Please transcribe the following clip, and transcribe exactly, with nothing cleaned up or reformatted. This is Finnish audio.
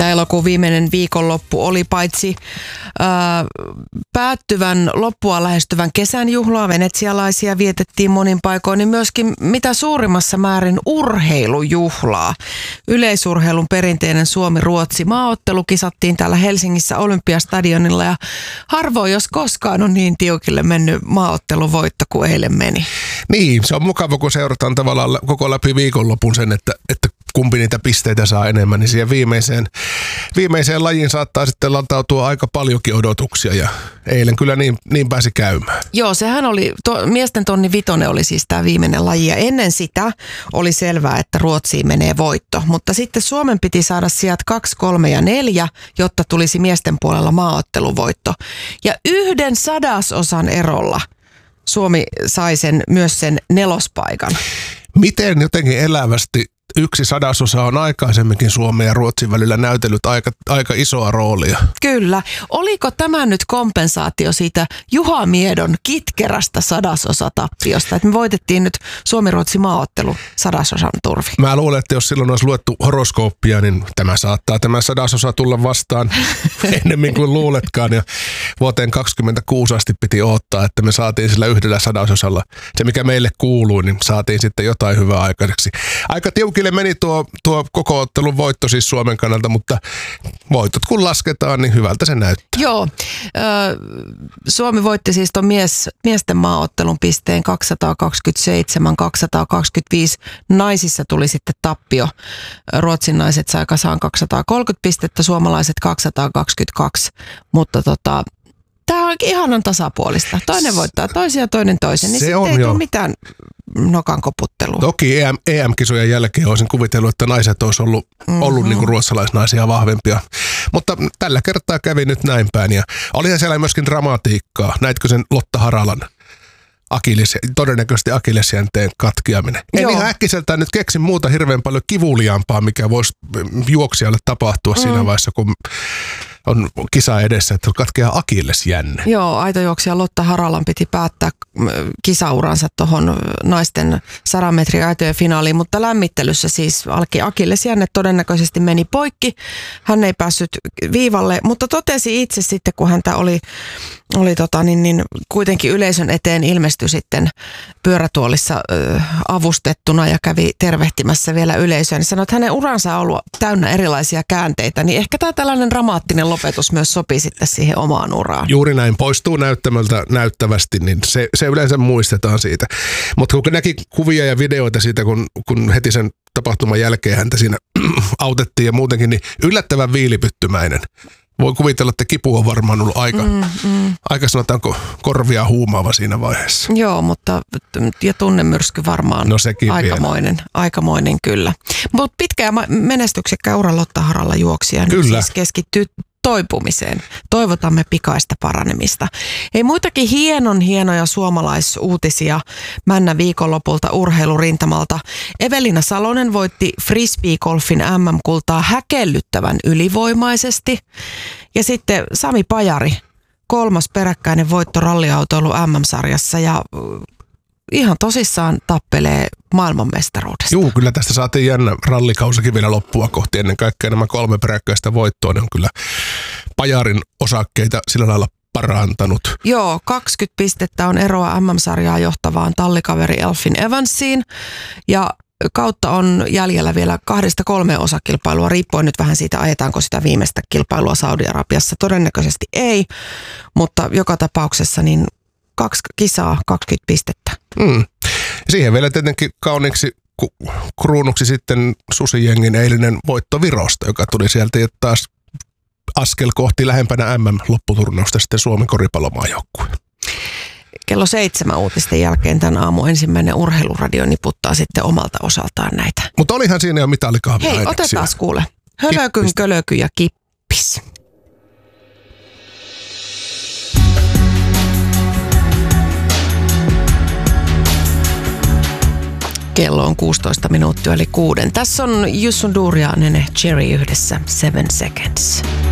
Tämä elokuun viimeinen viikonloppu oli paitsi ää, päättyvän loppua lähestyvän kesän juhlaa, venetsialaisia vietettiin monin paikoin, niin myöskin mitä suurimmassa määrin urheilujuhlaa. Yleisurheilun perinteinen Suomi-Ruotsi maaottelu kisattiin täällä Helsingissä Olympiastadionilla ja harvoin jos koskaan on niin tiukille mennyt maaotteluvoitto kuin eilen meni. Niin, se on mukava, kun seurataan tavallaan koko läpi viikonlopun sen, että, että kumpi niitä pisteitä saa enemmän, niin siihen viimeiseen, viimeiseen lajiin saattaa sitten latautua aika paljonkin odotuksia ja eilen kyllä niin, niin pääsi käymään. Joo, sehän oli, to, miesten tonni vitonen oli siis tämä viimeinen laji ja ennen sitä oli selvää, että Ruotsiin menee voitto, mutta sitten Suomen piti saada sijat kaksi, kolme ja neljä, jotta tulisi miesten puolella maaotteluvoitto ja yhden sadasosan erolla Suomi sai sen, myös sen nelospaikan. Miten jotenkin elävästi yksi sadasosa on aikaisemminkin Suomen ja Ruotsin välillä näytellyt aika, aika isoa roolia. Kyllä. Oliko tämä nyt kompensaatio siitä Juha Miedon kitkerästä sadasosatappiosta, että me voitettiin nyt Suomi-Ruotsi maaottelu sadasosan turvi? Mä luulen, että jos silloin olisi luettu horoskooppia, niin tämä saattaa tämä sadasosa tulla vastaan ennemmin kuin luuletkaan. Ja vuoteen kaksikymmentäkuusi asti piti odottaa, että me saatiin sillä yhdellä sadasosalla se, mikä meille kuului, niin saatiin sitten jotain hyvää aikaiseksi. Aika tiukille meni tuo, tuo koko ottelun voitto siis Suomen kannalta, mutta voitot kun lasketaan, niin hyvältä se näyttää. Joo. Ö, Suomi voitti siis tuon mies, miesten maaottelun pisteen kaksisataakaksikymmentäseitsemän kaksisataakaksikymmentäviisi. Naisissa tuli sitten tappio. Ruotsin naiset sai kasaan kaksisataakolmekymmentä pistettä, suomalaiset kaksisataakaksikymmentäkaksi, mutta tota... Tämä on ihanan tasapuolista. Toinen voittaa toisen ja toinen toisen, niin sitten ei tule mitään nokan koputtelua. Toki E M-kisojen jälkeen olisin kuvitellut, että naiset olisi ollut, mm-hmm. ollut niin kuin ruotsalaisnaisia vahvempia. Mutta tällä kertaa kävi nyt näin päin. Ja olihan siellä myöskin dramatiikkaa. Näitkö sen Lotta Haralan Akilles, todennäköisesti akillesjänteen katkeaminen? En ihan äkkiseltään nyt keksin muuta hirveän paljon kivuliaampaa, mikä voisi juoksijalle tapahtua mm. siinä vaiheessa, kun on kisa edessä, että katkeaa akillesjänne. Joo, aitojuoksija Lotta Haralan piti päättää kisauransa tuohon naisten sadan metrin aitojen finaaliin, mutta lämmittelyssä siis akillesjänne todennäköisesti meni poikki. Hän ei päässyt viivalle, mutta totesi itse sitten, kun häntä oli, oli tota, niin, niin, kuitenkin yleisön eteen ilmestyi sitten pyörätuolissa ö, avustettuna ja kävi tervehtimässä vielä yleisöä, niin sanoi, että hänen uransa on ollut täynnä erilaisia käänteitä, niin ehkä tämä tällainen dramaattinen lopetus myös sopii sitten siihen omaan uraan. Juuri näin, poistuu näyttämöltä näyttävästi, niin se, se yleensä muistetaan siitä. Mutta kun näki kuvia ja videoita siitä, kun, kun heti sen tapahtuman jälkeen häntä siinä autettiin ja muutenkin, niin yllättävän viilipyttymäinen. Voi kuvitella, että kipu on varmaan ollut aika, mm, mm. aika sanotaanko korvia huumaava siinä vaiheessa. Joo, mutta ja tunnemyrsky varmaan no aikamoinen, aikamoinen kyllä. Mutta pitkä ja menestyksekkä ura Lotta Haralla juoksija nyt siis keskittyy toipumiseen. Toivotamme pikaista paranemista. Ei muitakin hienon hienoja suomalaisuutisia männä viikonlopulta urheilurintamalta. Evelina Salonen voitti frisbeegolfin M M-kultaa häkellyttävän ylivoimaisesti. Ja sitten Sami Pajari, kolmas peräkkäinen voitto ralliautoilu M M-sarjassa ja ihan tosissaan tappelee maailmanmestaruudesta. Juu, kyllä tästä saatiin jännä rallikausikin vielä loppua kohti. Ennen kaikkea nämä kolme peräkkäistä voittoa, ne on kyllä Pajarin osakkeita sillä lailla parantanut. Joo, kaksikymmentä pistettä on eroa M M-sarjaa johtavaan tallikaveri Elfyn Evansiin ja kautta on jäljellä vielä kahdesta kolmeen osakilpailua, riippuen nyt vähän siitä, ajetaanko sitä viimeistä kilpailua Saudi-Arabiassa. Todennäköisesti ei, mutta joka tapauksessa niin kaksi kisaa, kaksikymmentä pistettä. Mm. Siihen vielä tietenkin kauniiksi kruunuksi sitten Susijengin eilinen voitto Virosta, joka tuli sieltä ja taas askel kohti lähempänä M M-lopputurnausta sitten Suomen koripallomaajoukkue. Kello seitsemän uutisten jälkeen tämän aamun ensimmäinen urheiluradio niputtaa sitten omalta osaltaan näitä. Mutta olihan siinä jo mitalikahvia. Hei, otetaan kuule. Hölökyn, kölöky ja kippis. Kello on kuusitoista minuuttia eli kuuden. Tässä on Jussun Duria Nene Cherry yhdessä Seven Seconds.